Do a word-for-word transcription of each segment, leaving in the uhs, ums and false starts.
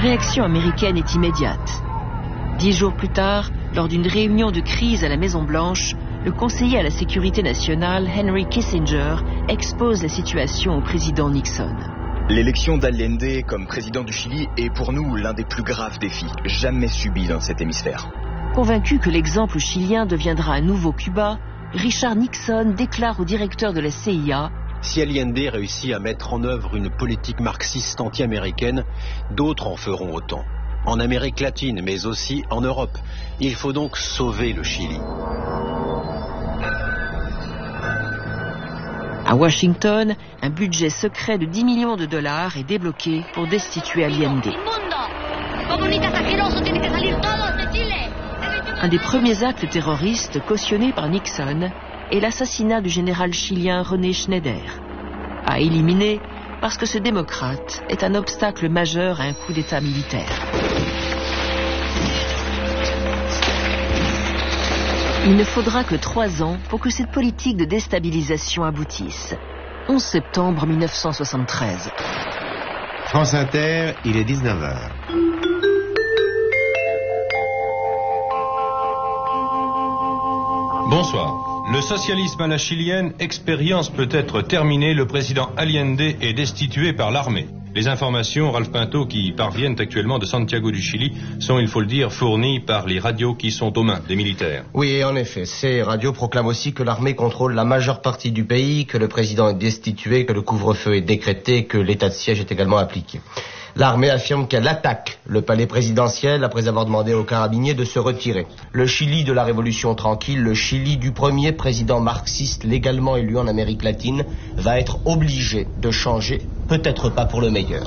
réaction américaine est immédiate. Dix jours plus tard, lors d'une réunion de crise à la Maison-Blanche, le conseiller à la sécurité nationale, Henry Kissinger, expose la situation au président Nixon. L'élection d'Allende comme président du Chili est pour nous l'un des plus graves défis jamais subis dans cet hémisphère. Convaincu que l'exemple chilien deviendra un nouveau Cuba, Richard Nixon déclare au directeur de la C I A: si Allende réussit à mettre en œuvre une politique marxiste anti-américaine, d'autres en feront autant. En Amérique latine, mais aussi en Europe. Il faut donc sauver le Chili. À Washington, un budget secret de dix millions de dollars est débloqué pour destituer Allende. Un des premiers actes terroristes cautionnés par Nixon est l'assassinat du général chilien René Schneider, à éliminer parce que ce démocrate est un obstacle majeur à un coup d'État militaire. Il ne faudra que trois ans pour que cette politique de déstabilisation aboutisse. onze septembre mille neuf cent soixante-treize. France Inter, il est dix-neuf heures. Bonsoir. Le socialisme à la chilienne, expérience peut-être terminée, le président Allende est destitué par l'armée. Les informations, Ralph Pinto, qui parviennent actuellement de Santiago du Chili, sont, il faut le dire, fournies par les radios qui sont aux mains des militaires. Oui, en effet. Ces radios proclament aussi que l'armée contrôle la majeure partie du pays, que le président est destitué, que le couvre-feu est décrété, que l'état de siège est également appliqué. L'armée affirme qu'elle attaque le palais présidentiel après avoir demandé aux carabiniers de se retirer. Le Chili de la Révolution tranquille, le Chili du premier président marxiste légalement élu en Amérique latine, va être obligé de changer, peut-être pas pour le meilleur.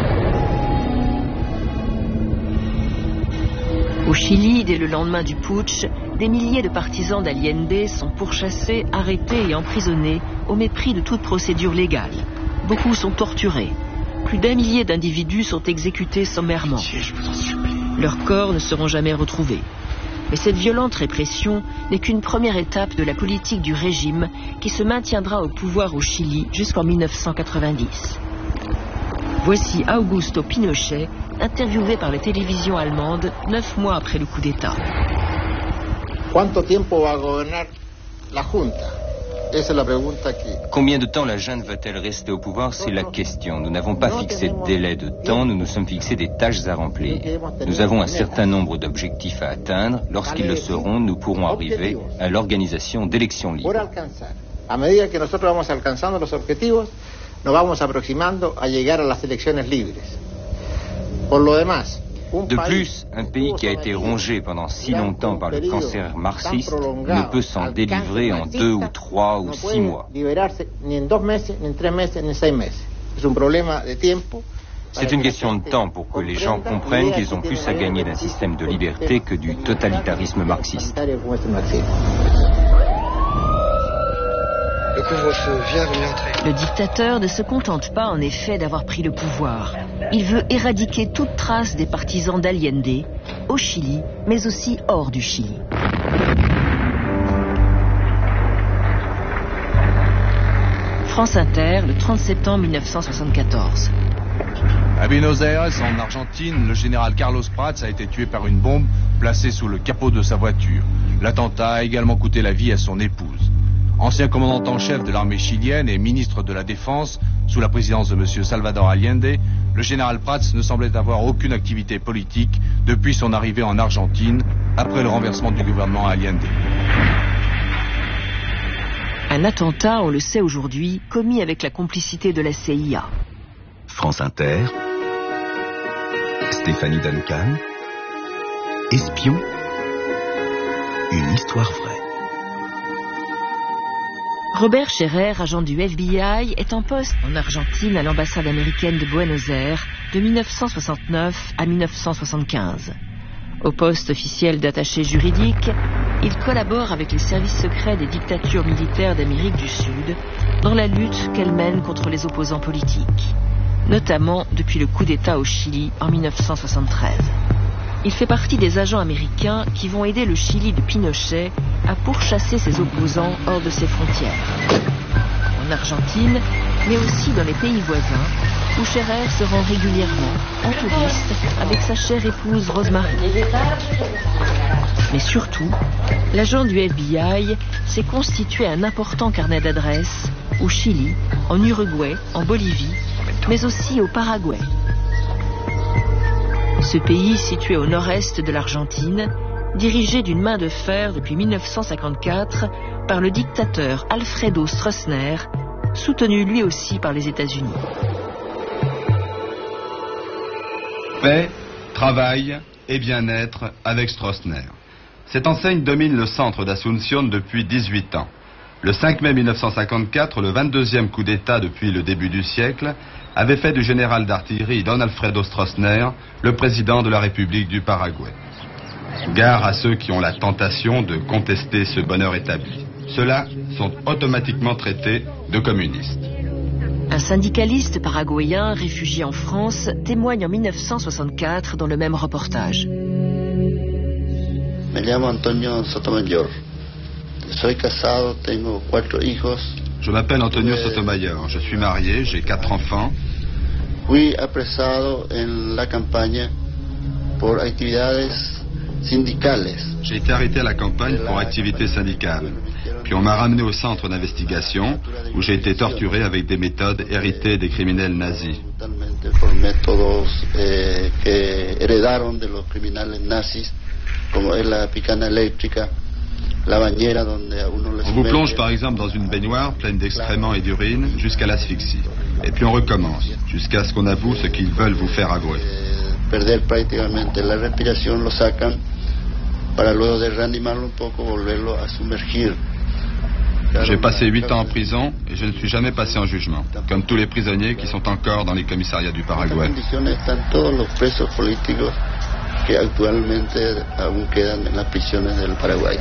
Au Chili, dès le lendemain du putsch, des milliers de partisans d'Allende sont pourchassés, arrêtés et emprisonnés au mépris de toute procédure légale. Beaucoup sont torturés. Plus d'un millier d'individus sont exécutés sommairement. Leurs corps ne seront jamais retrouvés. Mais cette violente répression n'est qu'une première étape de la politique du régime qui se maintiendra au pouvoir au Chili jusqu'en mille neuf cent quatre-vingt-dix. Voici Augusto Pinochet, interviewé par la télévision allemande neuf mois après le coup d'État. ¿Cuánto tiempo va a gobernar la Junta? Combien de temps la junte va-t-elle rester au pouvoir? C'est la question. Nous n'avons pas fixé de délai de temps, nous nous sommes fixés des tâches à remplir. Nous avons un certain nombre d'objectifs à atteindre. Lorsqu'ils le seront, nous pourrons arriver à l'organisation d'élections libres. A medida que nosotros vamos alcanzando los objetivos, nos vamos aproximando a llegar a las elecciones libres. Por lo demás, de plus, un pays qui a été rongé pendant si longtemps par le cancer marxiste ne peut s'en délivrer en deux ou trois ou six mois. C'est une question de temps pour que les gens comprennent qu'ils ont plus à gagner d'un système de liberté que du totalitarisme marxiste. Le couvre-feu vient de m'entrer. Le dictateur ne se contente pas en effet d'avoir pris le pouvoir. Il veut éradiquer toute trace des partisans d'Allende, au Chili, mais aussi hors du Chili. France Inter, le trente septembre mille neuf cent soixante-quatorze. À Buenos Aires, en Argentine, le général Carlos Prats a été tué par une bombe placée sous le capot de sa voiture. L'attentat a également coûté la vie à son épouse. Ancien commandant en chef de l'armée chilienne et ministre de la Défense, sous la présidence de M. Salvador Allende, le général Prats ne semblait avoir aucune activité politique depuis son arrivée en Argentine, après le renversement du gouvernement Allende. Un attentat, on le sait aujourd'hui, commis avec la complicité de la C I A. France Inter, Stéphanie Duncan, Espion, une histoire vraie. Robert Scherer, agent du F B I, est en poste en Argentine à l'ambassade américaine de Buenos Aires de mille neuf cent soixante-neuf à mille neuf cent soixante-quinze. Au poste officiel d'attaché juridique, il collabore avec les services secrets des dictatures militaires d'Amérique du Sud dans la lutte qu'elles mènent contre les opposants politiques, notamment depuis le coup d'État au Chili en mille neuf cent soixante-treize. Il fait partie des agents américains qui vont aider le Chili de Pinochet à pourchasser ses opposants hors de ses frontières. En Argentine, mais aussi dans les pays voisins, où Scherer se rend régulièrement, en touriste, avec sa chère épouse Rosemary. Mais surtout, l'agent du F B I s'est constitué un important carnet d'adresses au Chili, en Uruguay, en Bolivie, mais aussi au Paraguay. Ce pays, situé au nord-est de l'Argentine, dirigé d'une main de fer depuis mille neuf cent cinquante-quatre par le dictateur Alfredo Stroessner, soutenu lui aussi par les États-Unis. Paix, travail et bien-être avec Stroessner. Cette enseigne domine le centre d'Asunción depuis dix-huit ans. Le cinq mai mille neuf cent cinquante-quatre, le vingt-deuxième coup d'État depuis le début du siècle, avait fait du général d'artillerie Don Alfredo Stroessner le président de la République du Paraguay. Gare à ceux qui ont la tentation de contester ce bonheur établi. Ceux-là sont automatiquement traités de communistes. Un syndicaliste paraguayen réfugié en France témoigne en mille neuf cent soixante-quatre dans le même reportage. Me llamo Antonio Sotomayor. Soy casado, tengo cuatro hijos. Je m'appelle Antonio Sotomayor. Je suis marié, j'ai quatre enfants. Fui apresado en la campaña por actividades sindicales. J'ai été arrêté à la campagne pour activités syndicales. Puis on m'a ramené au centre d'investigation où j'ai été torturé avec des méthodes héritées des criminels nazis. Por métodos eh, que heredaron de los criminales nazis, como es la picana eléctrica, la bañera donde a uno les On vous plonge par exemple dans une baignoire pleine d'excréments et d'urine jusqu'à l'asphyxie. Et puis on recommence jusqu'à ce qu'on avoue ce qu'ils veulent vous faire avouer. Perder prácticamente la respiración, lo sacan para luego de reanimarlo un poco, volverlo a sumergir. J'ai passé huit ans en prison et je ne suis jamais passé en jugement, comme tous les prisonniers qui sont encore dans les commissariats du Paraguay. Que actualmente aún quedan en las prisiones del Paraguay.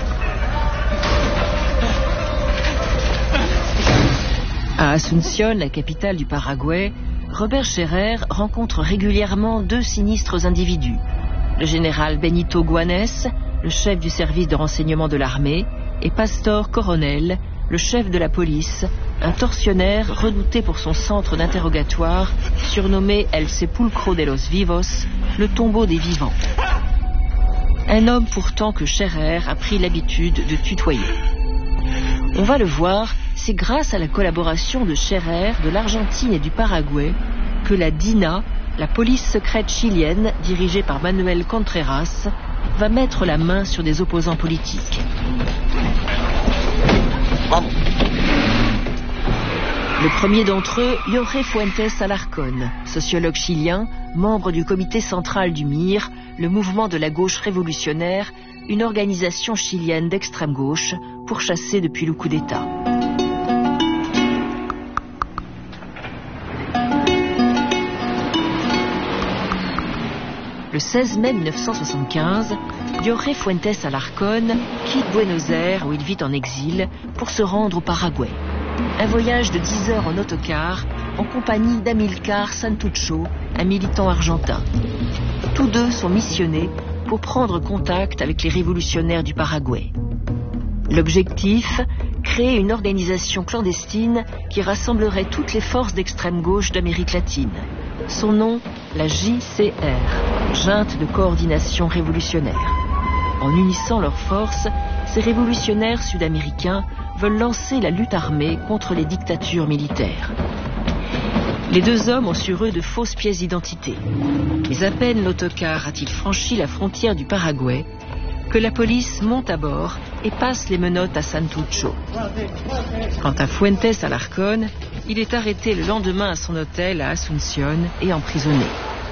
À Asunción, la capitale du Paraguay, Robert Scherer rencontre régulièrement deux sinistres individus. Le général Benito Guanes, le chef du service de renseignement de l'armée, et Pastor Coronel, le chef de la police, un tortionnaire redouté pour son centre d'interrogatoire, surnommé El Sepulcro de los Vivos, le tombeau des vivants. Un homme pourtant que Scherer a pris l'habitude de tutoyer. On va le voir, c'est grâce à la collaboration de Scherer, de l'Argentine et du Paraguay que la DINA, la police secrète chilienne dirigée par Manuel Contreras, va mettre la main sur des opposants politiques. Le premier d'entre eux, Jorge Fuentes Alarcón, sociologue chilien, membre du comité central du M I R, le mouvement de la gauche révolutionnaire, une organisation chilienne d'extrême gauche, pourchassée depuis le coup d'État. Le seize mai mille neuf cent soixante-quinze, Jorge Fuentes Alarcón quitte Buenos Aires, où il vit en exil, pour se rendre au Paraguay. Un voyage de dix heures en autocar, en compagnie d'Amilcar Santucho, un militant argentin. Tous deux sont missionnés pour prendre contact avec les révolutionnaires du Paraguay. L'objectif, créer une organisation clandestine qui rassemblerait toutes les forces d'extrême gauche d'Amérique latine. Son nom, la J C R, Junte de coordination révolutionnaire. En unissant leurs forces, ces révolutionnaires sud-américains veulent lancer la lutte armée contre les dictatures militaires. Les deux hommes ont sur eux de fausses pièces d'identité. Mais à peine l'autocar a-t-il franchi la frontière du Paraguay que la police monte à bord et passe les menottes à Santucho. Quant à Fuentes Alarcón, il est arrêté le lendemain à son hôtel à Asunción et emprisonné.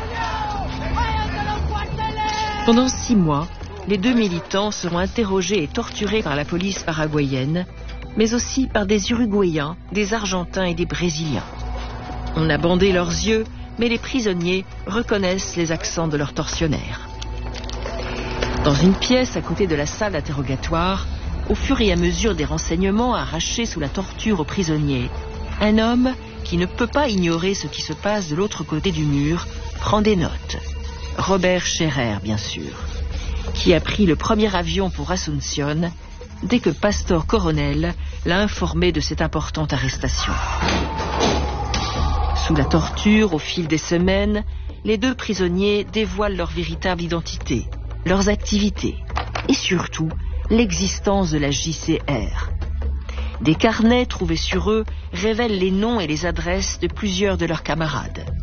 Pendant six mois, les deux militants seront interrogés et torturés par la police paraguayenne, mais aussi par des Uruguayens, des Argentins et des Brésiliens. On a bandé leurs yeux, mais les prisonniers reconnaissent les accents de leurs tortionnaires. Dans une pièce à côté de la salle d'interrogatoire, au fur et à mesure des renseignements arrachés sous la torture aux prisonniers, un homme, qui ne peut pas ignorer ce qui se passe de l'autre côté du mur, prend des notes. Robert Scherer, bien sûr, qui a pris le premier avion pour Asunción dès que Pastor Coronel l'a informé de cette importante arrestation. Sous la torture, au fil des semaines, les deux prisonniers dévoilent leur véritable identité, leurs activités et surtout l'existence de la J C R. Des carnets trouvés sur eux révèlent les noms et les adresses de plusieurs de leurs camarades.